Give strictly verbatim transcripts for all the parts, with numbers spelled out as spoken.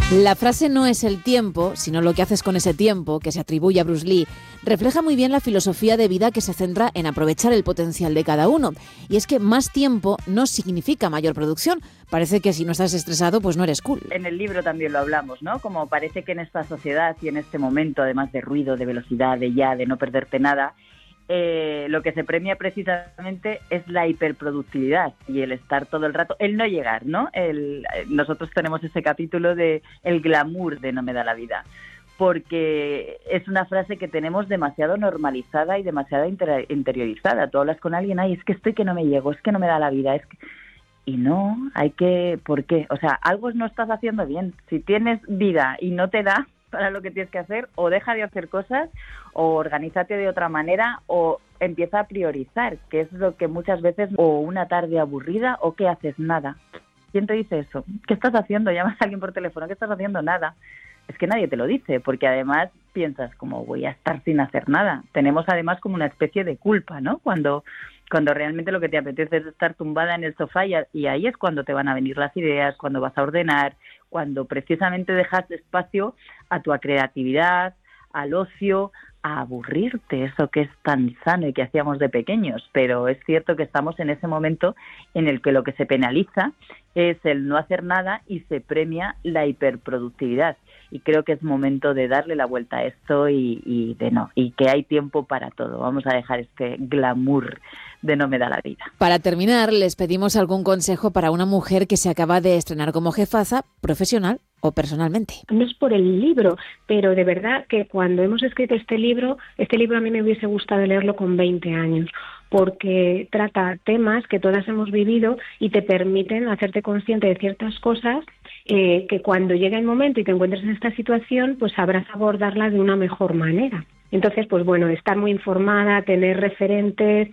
La frase "no es el tiempo, sino lo que haces con ese tiempo", que se atribuye a Bruce Lee, refleja muy bien la filosofía de vida que se centra en aprovechar el potencial de cada uno. Y es que más tiempo no significa mayor producción. Parece que si no estás estresado, pues no eres cool. En el libro también lo hablamos, ¿no? Como parece que en esta sociedad y en este momento, además de ruido, de velocidad, de ya, de no perderte nada, Eh, lo que se premia precisamente es la hiperproductividad y el estar todo el rato, el no llegar, ¿no? El, nosotros tenemos ese capítulo de el glamour de No me da la vida, porque es una frase que tenemos demasiado normalizada y demasiado inter- interiorizada. Tú hablas con alguien, ay, es que estoy que no me llego, es que no me da la vida, es que... Y no, hay que... ¿Por qué? O sea, algo no estás haciendo bien. Si tienes vida y no te da para lo que tienes que hacer, o deja de hacer cosas, o organízate de otra manera, o empieza a priorizar, que es lo que muchas veces, o una tarde aburrida, o que haces nada. ¿Quién te dice eso? ¿Qué estás haciendo? Llamas a alguien por teléfono, ¿qué estás haciendo? Nada. Es que nadie te lo dice, porque además piensas, como voy a estar sin hacer nada. Tenemos además como una especie de culpa, ¿no? Cuando, cuando realmente lo que te apetece es estar tumbada en el sofá y, y ahí es cuando te van a venir las ideas, cuando vas a ordenar, cuando precisamente dejas espacio a tu creatividad, al ocio, a aburrirte, eso que es tan sano y que hacíamos de pequeños. Pero es cierto que estamos en ese momento en el que lo que se penaliza es el no hacer nada y se premia la hiperproductividad. Y creo que es momento de darle la vuelta a esto y, y de no, y que hay tiempo para todo. Vamos a dejar este glamour de No me da la vida. Para terminar, les pedimos algún consejo para una mujer que se acaba de estrenar como jefaza, profesional o personalmente. No es por el libro, pero de verdad que cuando hemos escrito este libro, este libro a mí me hubiese gustado leerlo con veinte años, porque trata temas que todas hemos vivido y te permiten hacerte consciente de ciertas cosas eh, que cuando llegue el momento y te encuentres en esta situación, pues sabrás abordarla de una mejor manera. Entonces, pues bueno, estar muy informada, tener referentes,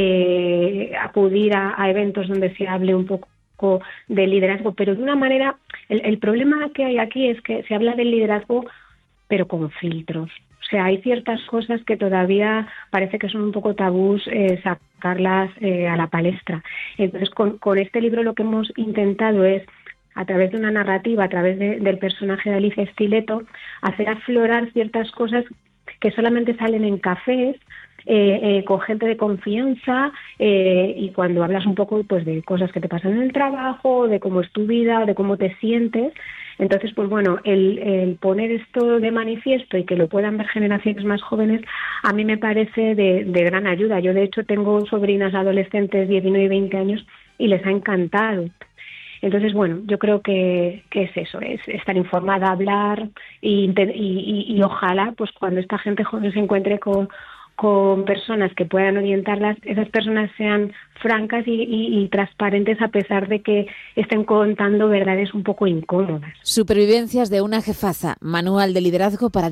eh, acudir a, a eventos donde se hable un poco de liderazgo, pero de una manera, el, el problema que hay aquí es que se habla del liderazgo, pero con filtros. O sea, hay ciertas cosas que todavía parece que son un poco tabús eh, sacarlas eh, a la palestra. Entonces, con, con este libro lo que hemos intentado es, a través de una narrativa, a través de, del personaje de Alicia Stiletto, hacer aflorar ciertas cosas que solamente salen en cafés, eh, eh, con gente de confianza, eh, y cuando hablas un poco pues de cosas que te pasan en el trabajo, de cómo es tu vida, de cómo te sientes. Entonces, pues bueno, el, el poner esto de manifiesto y que lo puedan ver generaciones más jóvenes, a mí me parece de, de gran ayuda. Yo, de hecho, tengo sobrinas adolescentes, diecinueve y veinte años, y les ha encantado. Entonces, bueno, yo creo que, que es eso, es estar informada, hablar y, y, y, y ojalá, pues cuando esta gente joven se encuentre con, con personas que puedan orientarlas, esas personas sean francas y, y, y transparentes a pesar de que estén contando verdades un poco incómodas. Supervivencias de una jefaza, manual de liderazgo para